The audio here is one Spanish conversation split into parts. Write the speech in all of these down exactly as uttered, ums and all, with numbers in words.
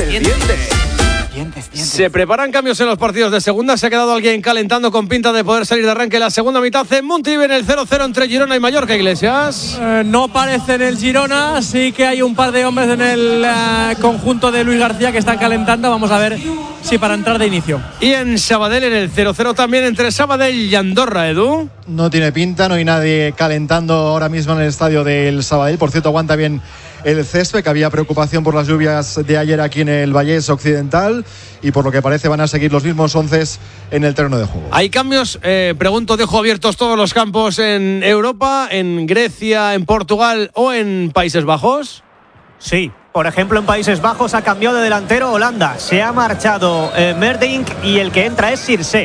dientes, dientes. Dientes, dientes. Se preparan cambios en los partidos de segunda. Se ha quedado alguien calentando con pinta de poder salir de arranque la segunda mitad en Montilivi, en el cero cero entre Girona y Mallorca. Iglesias. Eh, no parece en el Girona. Sí que hay un par de hombres en el eh, conjunto de Luis García que están calentando. Vamos a ver si para entrar de inicio. Y en Sabadell, en el cero cero también entre Sabadell y Andorra, Edu. No tiene pinta, no hay nadie calentando ahora mismo en el estadio del Sabadell. Por cierto, aguanta bien el césped, que había preocupación por las lluvias de ayer aquí en el Vallés Occidental, y por lo que parece van a seguir los mismos once en el terreno de juego. Hay cambios, eh, pregunto, dejo abiertos todos los campos en Europa, en Grecia, en Portugal o en Países Bajos. Sí, por ejemplo en Países Bajos ha cambiado de delantero Holanda, se ha marchado eh, Merdink y el que entra es Circe.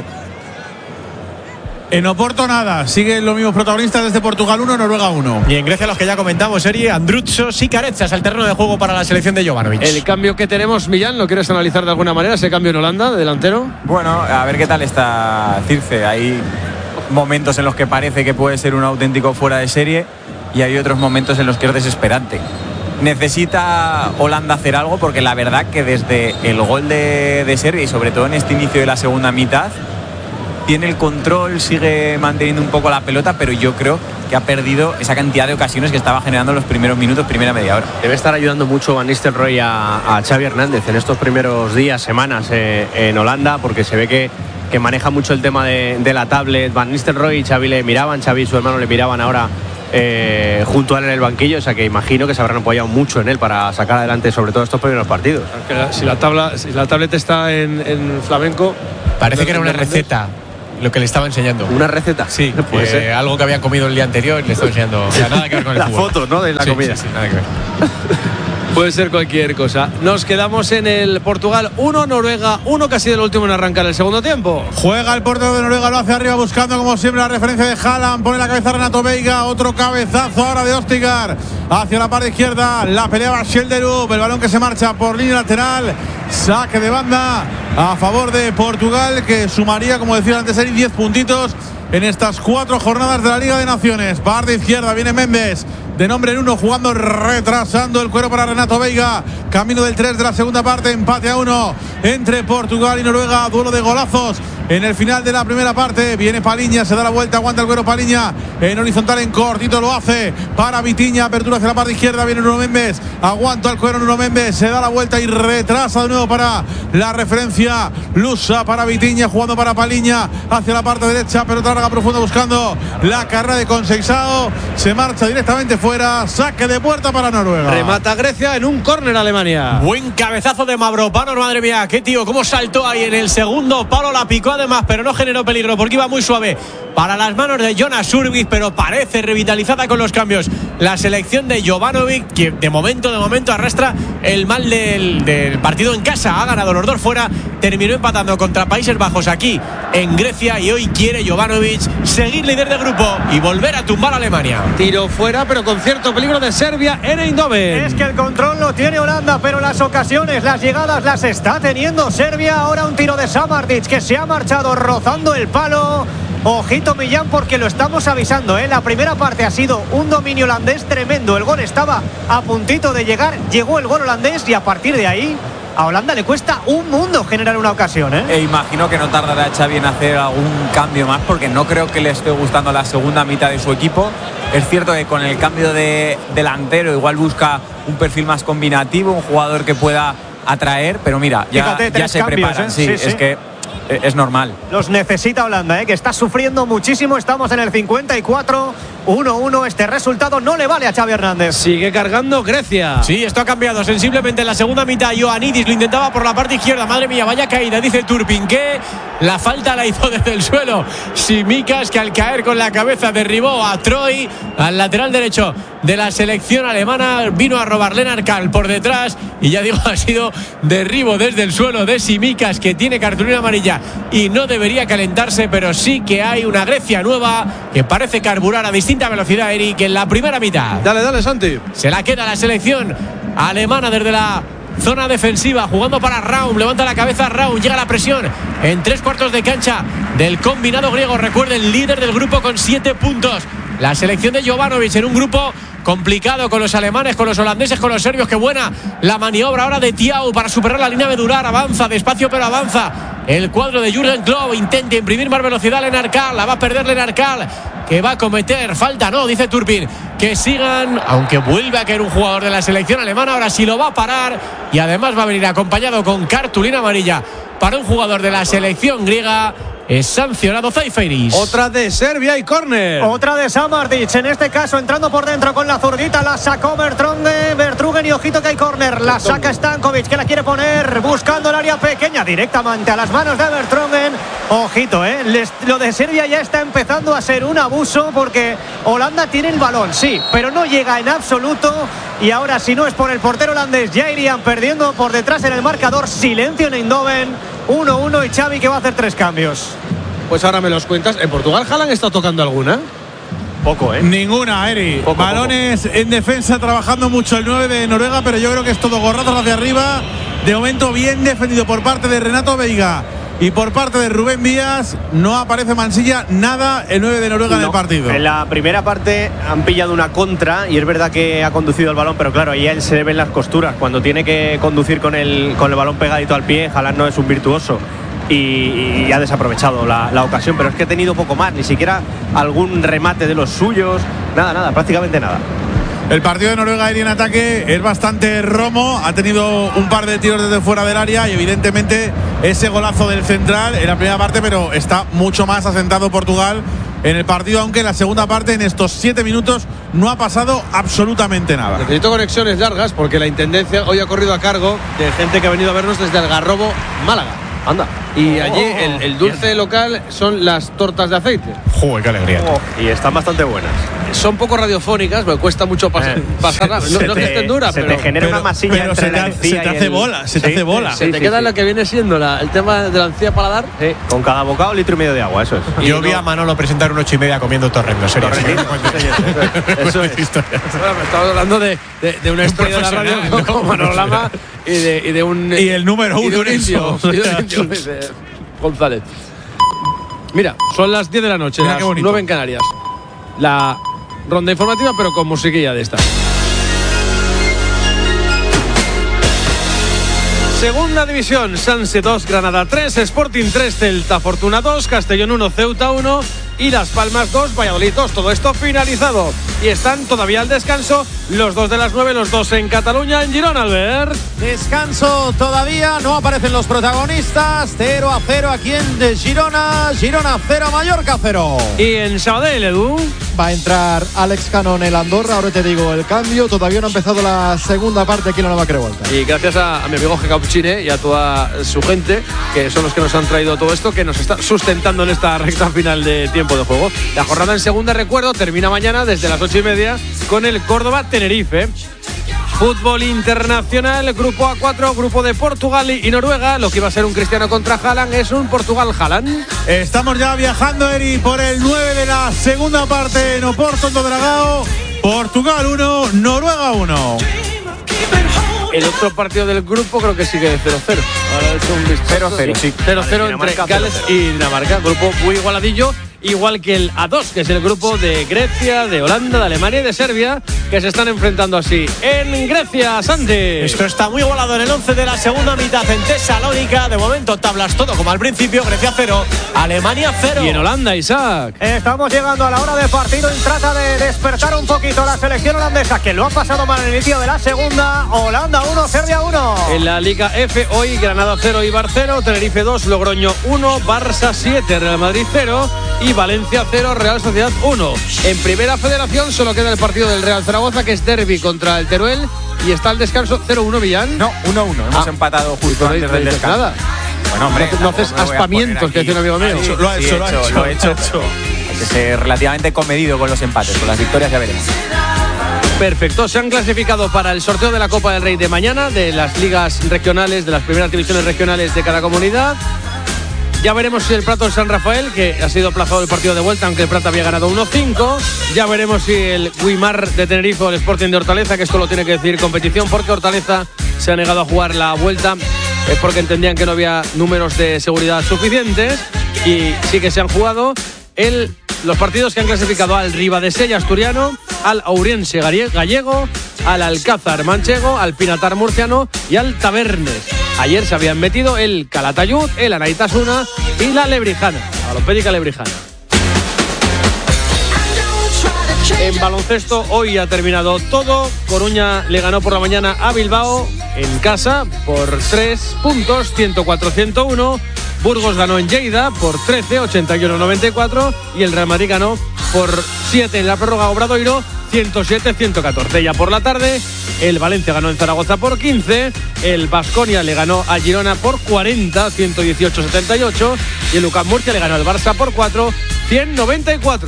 En Oporto nada, siguen los mismos protagonistas desde Portugal uno, Noruega uno. Y en Grecia los que ya comentamos, serie Andrutsos y Carezas al terreno de juego para la selección de Jovanovic. El cambio que tenemos, Millán, ¿lo quieres analizar de alguna manera, ese cambio en Holanda, de delantero? Bueno, a ver qué tal está Circe. Hay momentos en los que parece que puede ser un auténtico fuera de serie y hay otros momentos en los que es desesperante. Necesita Holanda hacer algo, porque la verdad que desde el gol de, de Serbia y sobre todo en este inicio de la segunda mitad tiene el control, sigue manteniendo un poco la pelota, pero yo creo que ha perdido esa cantidad de ocasiones que estaba generando en los primeros minutos, primera media hora. Debe estar ayudando mucho Van Nistelrooy a, a Xavi Hernández en estos primeros días, semanas eh, en Holanda, porque se ve que, que maneja mucho el tema de, de la tablet. Van Nistelrooy y Xavi le miraban, Xavi y su hermano le miraban ahora eh, junto a él en el banquillo, o sea que imagino que se habrán apoyado mucho en él para sacar adelante sobre todo estos primeros partidos. Si la, tabla, si la tablet está en, en flamenco, parece que era una receta lo que le estaba enseñando. ¿Una receta? Sí, pues eh, algo que habían comido el día anterior y le estaba enseñando. O sea, nada que ver con el la fútbol. foto, ¿no? De la sí, comida. Sí, sí, nada que ver. Puede ser cualquier cosa. Nos quedamos en el Portugal uno, Noruega uno, que ha sido el último en arrancar el segundo tiempo. Juega el portero de Noruega, lo hace arriba buscando como siempre la referencia de Haaland. Pone la cabeza Renato Veiga, otro cabezazo ahora de Ostigar hacia la parte izquierda. La peleaba Schelderup, el balón que se marcha por línea lateral. Saque de banda a favor de Portugal, que sumaría, como decía antes, diez puntitos en estas cuatro jornadas de la Liga de Naciones. Parte izquierda viene Méndez, de nombre en uno, jugando, retrasando el cuero para Renato Veiga. Camino del tres de la segunda parte, empate a uno entre Portugal y Noruega. Duelo de golazos en el final de la primera parte. Viene Paliña, se da la vuelta, aguanta el cuero Paliña en horizontal, en cortito lo hace para Vitinha. Apertura hacia la parte izquierda, viene Nuno Méndez, aguanta el cuero Nuno Méndez, se da la vuelta y retrasa de nuevo para la referencia lusa, para Vitinha, jugando para Paliña hacia la parte derecha, pero larga profunda buscando la carrera de Consensao. Se marcha directamente fuera, saque de puerta para Noruega. Remata Grecia en un córner Alemania. Buen cabezazo de Mavropanos, madre mía, qué tío, cómo saltó ahí en el segundo palo, la picó además, pero no generó peligro porque iba muy suave para las manos de Jonas Urbich, pero parece revitalizada con los cambios la selección de Jovanovic, que de momento, de momento arrastra el mal del, del partido en casa. Ha ganado los dos fuera, terminó empatando contra Países Bajos aquí en Grecia y hoy quiere Jovanovic seguir líder de grupo y volver a tumbar a Alemania. Tiro fuera, pero con cierto peligro de Serbia en Eindhoven. Es que el control lo tiene Holanda, pero las ocasiones, las llegadas las está teniendo Serbia. Ahora un tiro de Samardžić que se ha marchado rozando el palo. Ojito Millán, porque lo estamos avisando, ¿eh? La primera parte ha sido un dominio holandés tremendo. El gol estaba a puntito de llegar, llegó el gol holandés y a partir de ahí a Holanda le cuesta un mundo generar una ocasión, ¿eh? E imagino que no tardará Xavi en hacer algún cambio más, porque no creo que le esté gustando la segunda mitad de su equipo. Es cierto que con el cambio de delantero igual busca un perfil más combinativo, un jugador que pueda atraer, pero mira, ya, Fíjate, ya se cambios, preparan. ¿eh? Sí, sí, es sí. que es normal. Los necesita Holanda, ¿eh? Que está sufriendo muchísimo. Estamos en el cincuenta y cuatro, uno uno. Este resultado no le vale a Xavi Hernández. Sigue cargando Grecia. Sí, esto ha cambiado sensiblemente en la segunda mitad. Ioannidis lo intentaba por la parte izquierda. Madre mía, vaya caída, dice Turpin, que la falta la hizo desde el suelo Tsimikas, que al caer con la cabeza derribó a Troy, al lateral derecho de la selección alemana. Vino a robar Lennart Kahl por detrás y ya digo, ha sido derribo desde el suelo de Tsimikas, que tiene cartulina amarilla y no debería calentarse, pero sí que hay una Grecia nueva que parece carburar a distinta velocidad, Eric, en la primera mitad. Dale, dale, Santi. Se la queda la selección alemana desde la zona defensiva, jugando para Raum, levanta la cabeza Raum, llega la presión en tres cuartos de cancha del combinado griego. Recuerden, líder del grupo con siete puntos. La selección de Jovanovic en un grupo complicado con los alemanes, con los holandeses, con los serbios. Qué buena la maniobra ahora de Thiago para superar la línea medular. Avanza despacio, pero avanza el cuadro de Jürgen Klopp. Intenta imprimir más velocidad a Lenarkal. La va a perder Lenarkal, que va a cometer falta. No, dice Turpin que sigan, aunque vuelve a caer un jugador de la selección alemana. Ahora sí lo va a parar, y además va a venir acompañado con cartulina amarilla para un jugador de la selección griega. Es sancionado Zaiferis. Otra de Serbia y córner. Otra de Samardžić, en este caso entrando por dentro con la zurdita. La sacó Vertonghen, Vertrugen, y ojito que hay córner. La saca Stankovic, que la quiere poner buscando el área pequeña directamente a las manos de Vertonghen. Ojito, eh Les, lo de Serbia ya está empezando a ser un abuso, porque Holanda tiene el balón, sí, pero no llega en absoluto. Y ahora, si no es por el portero holandés, ya irían perdiendo por detrás en el marcador. Silencio en Eindhoven, uno uno, y Xavi que va a hacer tres cambios. Pues ahora me los cuentas. ¿En Portugal Haaland está tocando alguna? Poco, ¿eh? Ninguna, Eri. Poco, Balones poco. En defensa, trabajando mucho el nueve de Noruega, pero yo creo que es todo gorrazos hacia arriba. De momento bien defendido por parte de Renato Veiga y por parte de Rubén Díaz. No aparece Mansilla, nada el nueve de Noruega no, en el partido. En la primera parte han pillado una contra y es verdad que ha conducido el balón, pero claro, ahí a él se le ven las costuras. Cuando tiene que conducir con el, con el balón pegadito al pie, Haaland no es un virtuoso. Y, y ha desaprovechado la, la ocasión, pero es que ha tenido poco más, ni siquiera algún remate de los suyos, nada, nada, prácticamente nada. El partido de Noruega en ataque es bastante romo, ha tenido un par de tiros desde fuera del área y evidentemente ese golazo del central en la primera parte, pero está mucho más asentado Portugal en el partido, aunque en la segunda parte, en estos siete minutos, no ha pasado absolutamente nada. Necesito conexiones largas porque la intendencia hoy ha corrido a cargo de gente que ha venido a vernos desde Algarrobo, Málaga. Anda. Y allí el, el dulce bien. local son las tortas de aceite. ¡Joder, qué alegría! Oh, y están bastante buenas. Son poco radiofónicas, me cuesta mucho pas eh, pasarlas. No, no que estén duras, se pero te genera pero, una masilla pero entre se la te, encía se te hace el... bola, se te sí, hace bola. Se sí, te sí, queda sí. la que viene siendo la, el tema de la encía paladar. Sí, con cada bocado litro y medio de agua, eso es. Yo vi a Manolo presentar un ocho y media comiendo torrendo, serio. Eso es. Bueno, estamos hablando de, de, de una estrella de la radio como, como Manolo Lama y de, y de un y el número uno de un indio, y de un indio de González. Mira, son las diez de la noche, Mira las nueve en Canarias. La ronda informativa, pero con musiquilla de esta. Segunda división, Sanse dos, Granada tres, Sporting tres, Celta Fortuna dos, Castellón uno, Ceuta uno y Las Palmas dos, Valladolid dos. Todo esto finalizado. Y están todavía al descanso los dos de las nueve, los dos en Cataluña, en Girona, Albert. Descanso todavía, no aparecen los protagonistas. cero a cero aquí en Girona. Girona cero, Mallorca cero. Y en Sabadell, Edu. Va a entrar Alex Cano en el Andorra. Ahora te digo el cambio. Todavía no ha empezado la segunda parte aquí en la Nueva Crevolta. Y gracias a, a mi amigo Jacauchine y a toda su gente, que son los que nos han traído todo esto, que nos está sustentando en esta recta final de tiempo de juego. La jornada en segunda, recuerdo, termina mañana desde las ocho y media con el Córdoba-Tenerife. Fútbol internacional, grupo A cuatro, grupo de Portugal y Noruega. Lo que iba a ser un Cristiano contra Haaland es un Portugal-Haaland. Estamos ya viajando, Eri, por el nueve de la segunda parte en Oporto, do Dragao. Portugal uno, Noruega uno. El otro partido del grupo creo que sigue de cero cero. Ahora he hecho un vistazo. cero cero, sí. cero cero entre Gales cero cero. Y Dinamarca. Grupo muy igualadillo. Igual que el A dos, que es el grupo de Grecia, de Holanda, de Alemania y de Serbia, que se están enfrentando así. En Grecia, Santi. Esto está muy igualado en el once de la segunda mitad en Tesalónica. De momento tablas todo como al principio. Grecia cero, Alemania cero. Y en Holanda, Isaac. Estamos llegando a la hora de partido y trata de despertar un poquito la selección holandesa, que lo ha pasado mal en el inicio de la segunda. Holanda uno, Serbia uno. En la Liga F hoy, Granada cero, Eibar cero, Tenerife dos, Logroño uno, Barça siete, Real Madrid cero y Valencia cero, Real Sociedad uno. En Primera Federación solo queda el partido del Real Zaragoza, que es derbi contra el Teruel, y está el descanso cero uno, Millán. No, uno uno. Hemos ah, empatado justo antes del descanso. Nada. Bueno, hombre, no, no haces aspamientos, que dice un amigo mío. Lo ha hecho, sí, lo ha hecho, hecho. Lo ha hecho. hecho. Hay que ser relativamente comedido con los empates, con las victorias ya veremos. Perfecto, se han clasificado para el sorteo de la Copa del Rey de mañana, de las ligas regionales, de las primeras divisiones regionales de cada comunidad. Ya veremos si el Prato de San Rafael, que ha sido aplazado el partido de vuelta, aunque el Prato había ganado uno cinco. Ya veremos si el Guimar de Tenerife o el Sporting de Hortaleza, que esto lo tiene que decir competición, porque Hortaleza se ha negado a jugar la vuelta, es porque entendían que no había números de seguridad suficientes, y sí que se han jugado. El los partidos que han clasificado al Ribadesella asturiano, al Ourense gallego, al Alcázar manchego, al Pinatar murciano y al Tabernes. Ayer se habían metido el Calatayud, el Anaitasuna y la Lebrijana, la Balonpédica Lebrijana. En baloncesto hoy ha terminado todo. Coruña le ganó por la mañana a Bilbao en casa por tres puntos, ciento cuatro a ciento uno. Burgos ganó en Lleida por trece, ochenta y uno a noventa y cuatro. Y el Real Madrid ganó por siete en la prórroga Obradoiro, ciento siete a ciento catorce. Ya por la tarde, el Valencia ganó en Zaragoza por quince. El Baskonia le ganó a Girona por cuarenta, ciento dieciocho a setenta y ocho. Y el U C A M Murcia le ganó al Barça por cuatro, ciento noventa y cuatro.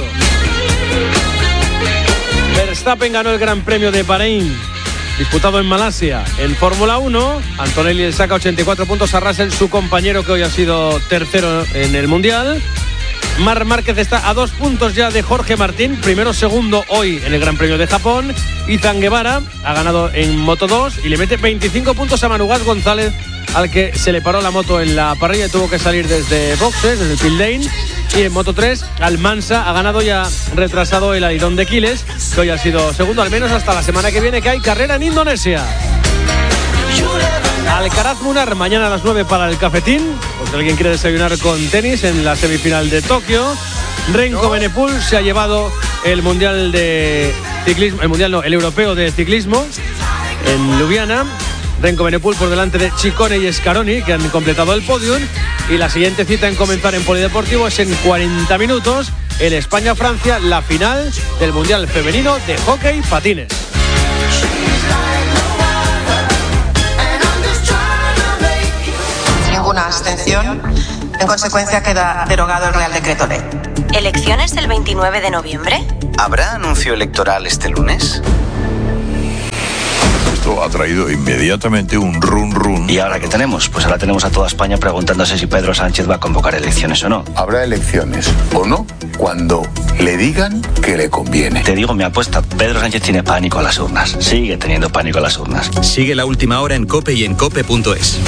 Verstappen ganó el Gran Premio de Bahrein, disputado en Malasia, en Fórmula uno. Antonelli le saca ochenta y cuatro puntos a Russell, su compañero que hoy ha sido tercero en el Mundial. Marc Márquez está a dos puntos ya de Jorge Martín, primero segundo hoy en el Gran Premio de Japón. Izan Guevara ha ganado en Moto dos y le mete veinticinco puntos a Manu Gas González, al que se le paró la moto en la parrilla y tuvo que salir desde boxes, desde el pit lane. Y en Moto tres, Almansa ha ganado y ha retrasado el Alirón de Quiles, que hoy ha sido segundo, al menos hasta la semana que viene, que hay carrera en Indonesia. Alcaraz Munar mañana a las nueve para el cafetín, porque alguien quiere desayunar con tenis en la semifinal de Tokio. Renko Benepul se ha llevado el mundial de ciclismo, el mundial no, el europeo de ciclismo en Ljubljana. Renko Benepul por delante de Ciccone y Scaroni, que han completado el podium. Y la siguiente cita en comenzar en Polideportivo es en cuarenta minutos, el España-Francia, la final del Mundial Femenino de Hockey Patines. Ninguna abstención. En consecuencia queda derogado el Real Decreto Ley. ¿Elecciones el veintinueve de noviembre? ¿Habrá anuncio electoral este lunes? Esto ha traído inmediatamente un run run. ¿Y ahora qué tenemos? Pues ahora tenemos a toda España preguntándose si Pedro Sánchez va a convocar elecciones o no. Habrá elecciones o no cuando le digan que le conviene. Te digo mi apuesta, Pedro Sánchez tiene pánico a las urnas. Sigue teniendo pánico a las urnas. Sigue La Última Hora en COPE y en cope punto es.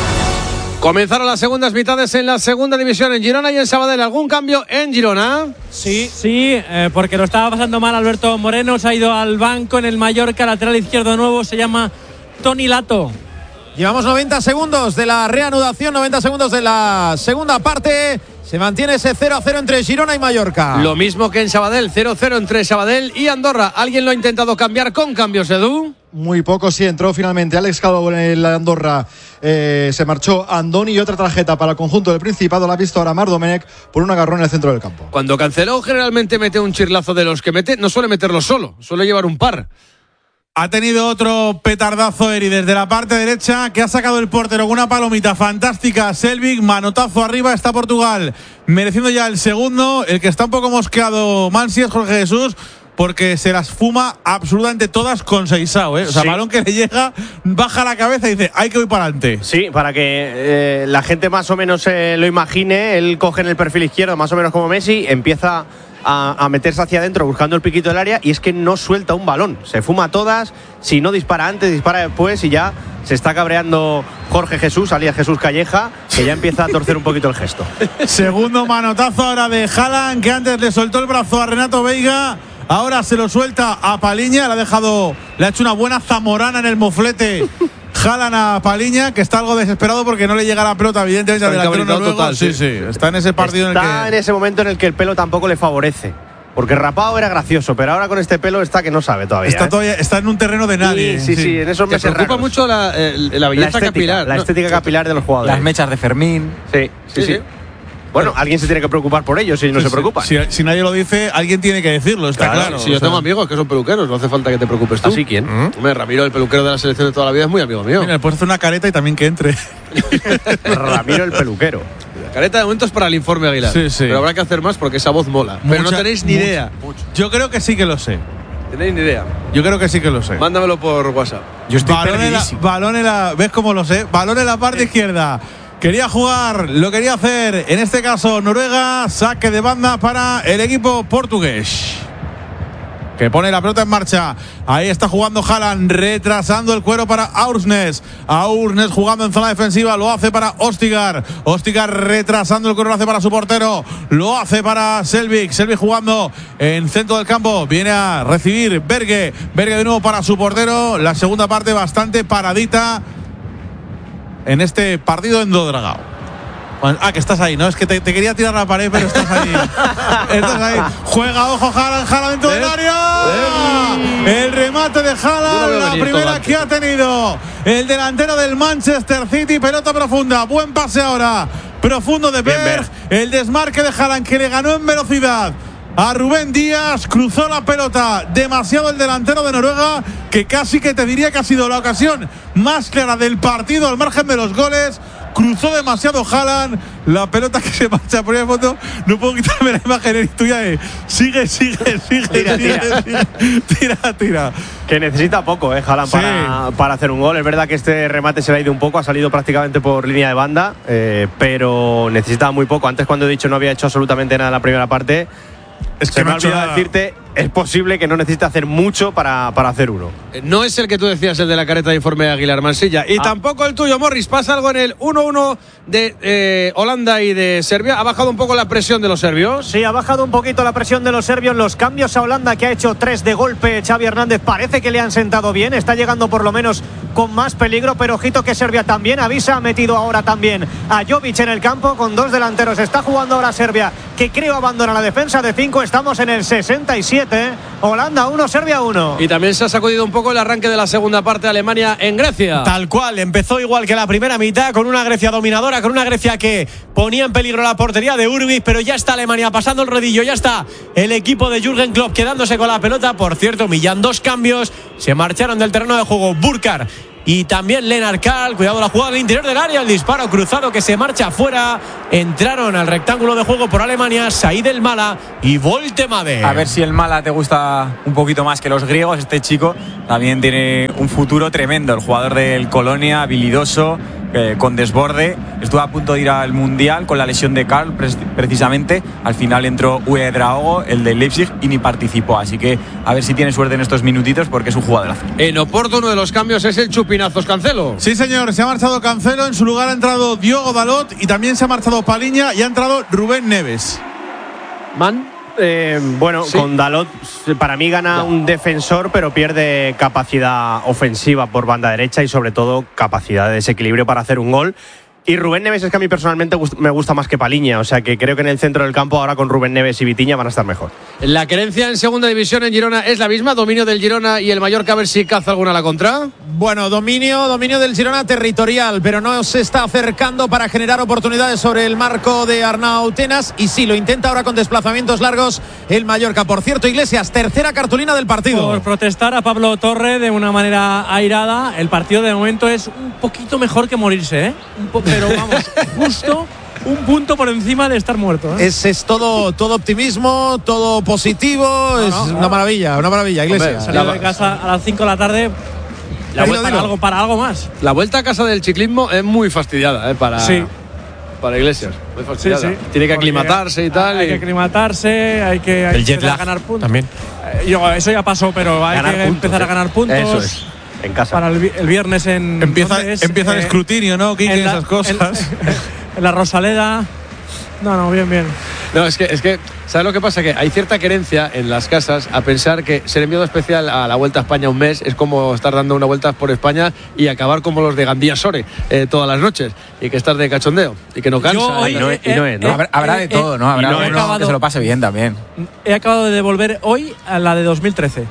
Comenzaron las segundas mitades en la segunda división en Girona y en Sabadell. ¿Algún cambio en Girona? Sí, sí, eh, porque lo estaba pasando mal Alberto Moreno. Se ha ido al banco en el Mallorca, lateral izquierdo nuevo, se llama Toni Lato. Llevamos noventa segundos de la reanudación, noventa segundos de la segunda parte. Se mantiene ese cero a cero entre Girona y Mallorca. Lo mismo que en Sabadell, cero a cero entre Sabadell y Andorra. ¿Alguien lo ha intentado cambiar con cambios, Edu? Muy poco, sí, entró finalmente Alex Calvo en el Andorra, eh, se marchó Andoni y otra tarjeta para el conjunto del Principado, la ha visto ahora Marc Domènech por un agarrón en el centro del campo. Cuando Canceló generalmente mete un chirlazo de los que mete, no suele meterlo solo, suele llevar un par. Ha tenido otro petardazo Eri desde la parte derecha que ha sacado el portero con una palomita fantástica. Selvig, manotazo arriba, está Portugal mereciendo ya el segundo. El que está un poco mosqueado Mansi es Jorge Jesús, porque se las fuma absolutamente todas con Seisao, ¿eh? O sea, sí. Balón que le llega, baja la cabeza y dice, hay que ir para adelante. Sí, para que eh, la gente más o menos eh, lo imagine. Él coge en el perfil izquierdo, más o menos como Messi, empieza a, a meterse hacia adentro buscando el piquito del área y es que no suelta un balón. Se fuma todas, si no dispara antes, dispara después y ya se está cabreando Jorge Jesús, alias Jesús Calleja, que ya empieza a torcer un poquito el gesto. Segundo manotazo ahora de Haaland, que antes le soltó el brazo a Renato Veiga. Ahora se lo suelta a Paliña, le ha dejado, le ha hecho una buena zamorana en el moflete. Jalan a Paliña, que está algo desesperado porque no le llega la pelota, evidentemente, al delantero noruego. Total, sí, sí, está en ese partido está en el que. en ese momento en el que el pelo tampoco le favorece. Porque rapado era gracioso, pero ahora con este pelo está que no sabe todavía. Está, ¿eh? todavía, está en un terreno de nadie. Sí, sí, sí, sí, en esos meses Me preocupa raros. mucho la, eh, la belleza la estética, capilar. La ¿no? estética capilar de los jugadores. Las mechas de Fermín. Sí, sí, sí. sí. sí. Bueno, alguien se tiene que preocupar por ello, si no sí, se preocupa. Si, si nadie lo dice, alguien tiene que decirlo, está claro. claro. Si yo o sea. tengo amigos que son peluqueros, no hace falta que te preocupes tú. ¿Así quién? ¿Mm? Hombre, Ramiro, el peluquero de la selección de toda la vida, es muy amigo mío. Mira, le puedes hacer una careta y también que entre. Ramiro el peluquero. La careta de momento es para el informe Aguilar. Sí, sí. Pero habrá que hacer más porque esa voz mola. Mucha, pero no tenéis ni mucha, idea. Mucha. Yo creo que sí que lo sé. ¿Tenéis ni idea? Yo creo que sí que lo sé. Mándamelo por WhatsApp. Yo estoy balón en la, balón en la, ¿ves cómo lo sé? Balón en la parte sí. izquierda. Quería jugar, lo quería hacer, en este caso Noruega, saque de banda para el equipo portugués. que pone la pelota en marcha. Ahí está jugando Haaland, retrasando el cuero para Aursnes. Aursnes jugando en zona defensiva, lo hace para Ostigar. Ostigar retrasando el cuero, lo hace para su portero. Lo hace para Selvik. Selvik jugando en centro del campo. Viene a recibir Berge. Berge de nuevo para su portero. La segunda parte bastante paradita en este partido en Dodragao. Ah, que estás ahí, ¿no? Es que te, te quería tirar la pared, pero estás ahí. Estás ahí. Juega, ojo, Haaland, Haaland dentro del área. El remate de Haaland, la primera que ha tenido el delantero del Manchester City. Pelota profunda, buen pase ahora. Profundo de Berg. El desmarque de Haaland que le ganó en velocidad a Rubén Díaz, cruzó la pelota demasiado el delantero de Noruega, que casi que te diría que ha sido la ocasión más clara del partido al margen de los goles. Cruzó demasiado Haaland, la pelota que se marcha por ahí de foto. No puedo quitarme la imagen tuya de sigue, sigue, sigue, tira, sigue, tira. sigue, tira, tira. Que necesita poco, eh, Haaland, sí. para, para hacer un gol. Es verdad que este remate se le ha ido un poco, ha salido prácticamente por línea de banda, eh, pero necesita muy poco. Antes, cuando he dicho no había hecho absolutamente nada en la primera parte, es que se me ha olvidado decirte, es posible que no necesite hacer mucho para, para hacer uno. No es el que tú decías, el de la careta de informe de Aguilar Mansilla. Y ah. tampoco el tuyo, Morris. Pasa algo en el uno uno de eh, Holanda y de Serbia. ¿Ha bajado un poco la presión de los serbios? Sí, ha bajado un poquito la presión de los serbios. Los cambios a Holanda, que ha hecho tres de golpe Xavi Hernández, parece que le han sentado bien. Está llegando por lo menos con más peligro, pero ojito que Serbia también avisa. Ha metido ahora también a Jovic en el campo con dos delanteros. Está jugando ahora Serbia, que creo abandona la defensa de cinco. Estamos en el sesenta y siete. Holanda uno, Serbia uno. Y también se ha sacudido un poco el arranque de la segunda parte de Alemania en Grecia. Tal cual, empezó igual que la primera mitad, con una Grecia dominadora, con una Grecia que ponía en peligro la portería de Urbis, pero ya está Alemania pasando el rodillo, ya está el equipo de Jürgen Klopp quedándose con la pelota. Por cierto, Millán, dos cambios, se marcharon del terreno de juego Burkhardt y también Lennart Karl. Cuidado la jugada del interior del área, el disparo cruzado que se marcha afuera. Entraron al rectángulo de juego por Alemania Said El Mala y Voltemade. A ver si el Mala te gusta un poquito más que los griegos. Este chico también tiene un futuro tremendo, el jugador del Colonia, habilidoso, eh, con desborde. Estuvo a punto de ir al Mundial con la lesión de Karl, precisamente. Al final entró Uedraogo, el de Leipzig, y ni participó. Así que a ver si tiene suerte en estos minutitos, porque es un jugadorazo. En Oporto, uno de los cambios es el chupinazos Cancelo. Sí, señor, se ha marchado Cancelo. En su lugar ha entrado Diogo Dalot y también se ha marchado Paliña y ha entrado Rubén Neves. Man. Eh, bueno, sí. Con Dalot para mí gana ya. un defensor, pero pierde capacidad ofensiva por banda derecha y sobre todo capacidad de desequilibrio para hacer un gol. Y Rubén Neves es que a mí personalmente me gusta más que Paliña, o sea que creo que en el centro del campo ahora con Rubén Neves y Vitinha van a estar mejor. La querencia en segunda división en Girona es la misma, dominio del Girona y el Mallorca, a ver si caza alguna a la contra. Bueno, dominio, dominio del Girona territorial, pero no se está acercando para generar oportunidades sobre el marco de Arnau Tenas, y sí, lo intenta ahora con desplazamientos largos el Mallorca. Por cierto, Iglesias, tercera cartulina del partido. Por protestar a Pablo Torre de una manera airada, el partido de momento es un poquito mejor que morirse, ¿eh? Un po- pero vamos, justo un punto por encima de estar muerto, ¿eh? Es, es todo, todo optimismo, todo positivo, no, es no, una no. maravilla, una maravilla, Iglesias. Salir de casa a las cinco de la tarde la vuelta para, algo, para algo más. La vuelta a casa del ciclismo es muy fastidiada, ¿eh? Para, sí. para Iglesias. Muy fastidiada. Sí, sí. Tiene que aclimatarse y tal. Hay y... que aclimatarse, hay que, hay el jet lag a ganar puntos. También. Eh, yo, eso ya pasó, pero hay ganar que puntos, empezar eh. a ganar puntos. Eso es. En casa. Para el, el viernes en. Empieza, es? empieza eh, el escrutinio, ¿no? Quique, en la, esas cosas. En, en la Rosaleda. No, no, bien, bien. No, es que, es que, ¿sabes lo que pasa? Que hay cierta querencia en las casas a pensar que ser enviado especial a la Vuelta a España un mes es como estar dando una vuelta por España y acabar como los de Gandía Sore eh, todas las noches, y que estás de cachondeo y que no cansa. Yo, y eh, no, eh, y no es, ¿no? Eh, habrá de todo, ¿no? Habrá no uno acabado, que se lo pase bien también. He acabado de devolver hoy a la de dos mil trece.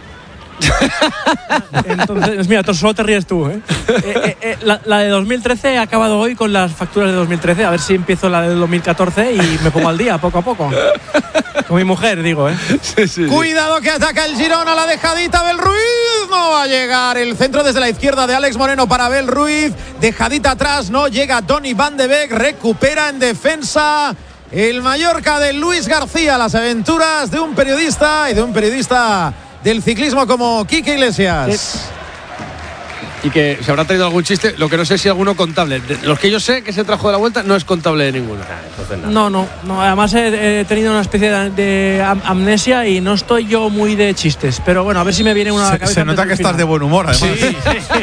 Entonces, mira, solo te ríes tú, ¿eh? eh, eh, eh la, la de dos mil trece he acabado hoy con las facturas de dos mil trece. A ver si empiezo la de dos mil catorce y me pongo al día poco a poco. Con mi mujer, digo, ¿eh? Sí, sí, Cuidado sí. que ataca el Girona, la dejadita Bel Ruiz. No va a llegar el centro desde la izquierda de Alex Moreno para Bel Ruiz. Dejadita atrás, no llega Donny van de Beek. Recupera en defensa el Mallorca de Luis García. Las aventuras de un periodista y de un periodista del ciclismo como Quique Iglesias. y que se habrá traído algún chiste, lo que no sé si alguno contable. De los que yo sé que se trajo de la vuelta no es contable de ninguno. No, no, no. Además he, he tenido una especie de, de am- amnesia y no estoy yo muy de chistes. Pero bueno, a ver si me viene una a la cabeza. Se, se nota que estás de buen humor, además. Sí.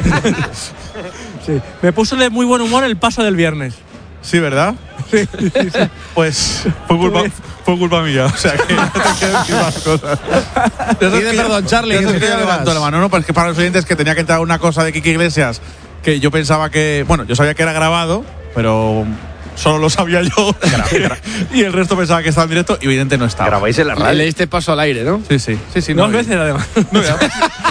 Sí. Me puso de muy buen humor el paso del viernes. Sí, ¿verdad? Sí, sí, sí. Pues fue culpa, fue culpa mía. O sea que no te quiero decir más cosas. Pide perdón, Charlie. Ya que sabes te que ya quedas. levantó la mano, ¿no? Pero es que para los oyentes que tenía que entrar una cosa de Kiki Iglesias que yo pensaba que. Bueno, yo sabía que era grabado, pero solo lo sabía yo. Y el resto pensaba que estaba en directo y evidente no estaba. Grabáis en la Le radio. diste paso al aire, ¿no? Sí, sí. sí, sí Dos no, veces además. No, ya.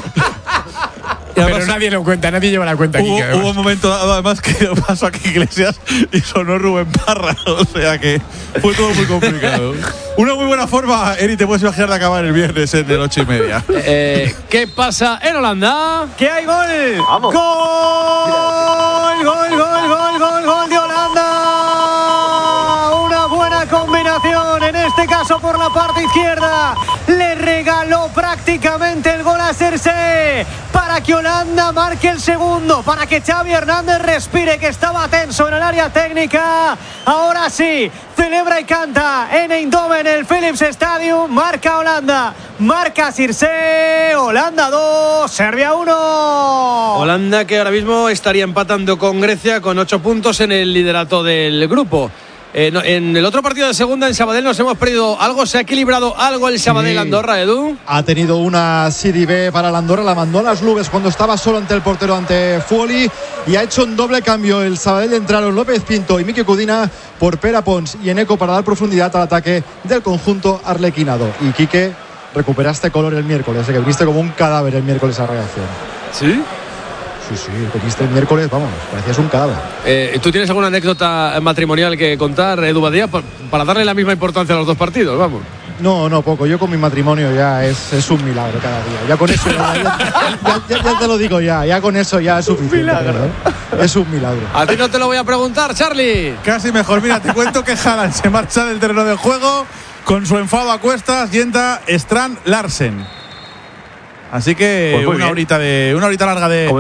Y Pero además, nadie lo cuenta, nadie lleva la cuenta aquí. hubo, hubo un momento dado además que pasó aquí Iglesias y sonó Rubén Parra. O sea que fue todo muy complicado. Una muy buena forma, Eri, te puedes imaginar de acabar el viernes en el ocho y media. Eh, ¿Qué pasa en Holanda? ¡Que hay gol! Vamos. ¡Gol! ¡Gol, gol, gol, gol, gol de Holanda! Una buena combinación, en este caso por la parte izquierda. Le regaló prácticamente el gol a Cersei para que Holanda marque el segundo, para que Xavi Hernández respire, que estaba tenso en el área técnica. Ahora sí, celebra y canta en Eindhoven, el Philips Stadium. Marca Holanda, marca Cersei. Holanda dos, Serbia uno. Holanda, que ahora mismo estaría empatando con Grecia con ocho puntos en el liderato del grupo. Eh, no, en el otro partido de segunda en Sabadell nos hemos perdido algo, se ha equilibrado algo el Sabadell-Andorra, Edu. Ha tenido una Sidi B para la Andorra, la mandó a las nubes cuando estaba solo ante el portero, ante Fuoli, y ha hecho un doble cambio. El Sabadell entraron López Pinto y Miki Cudina por Pera Pons y Eneco para dar profundidad al ataque del conjunto arlequinado. Y Quique, recuperaste color el miércoles, ¿eh? Que viniste como un cadáver el miércoles a reacción. ¿Sí? Sí, sí, te viste el miércoles, vamos, parecías un cadáver. Eh, ¿Tú tienes alguna anécdota matrimonial que contar, Edu Badía, para darle la misma importancia a los dos partidos? Vamos. No, no, poco. Yo con mi matrimonio ya es, es un milagro cada día. Ya con eso, ya, ya, ya, ya, ya te lo digo ya. Ya con eso ya es suficiente. ¿Verdad? Es un milagro. A ti no te lo voy a preguntar, Charlie. Casi mejor. Mira, te cuento que Haaland se marcha del terreno de juego con su enfado a cuestas y entra Strand Larsen. Así que pues una horita de una horita larga de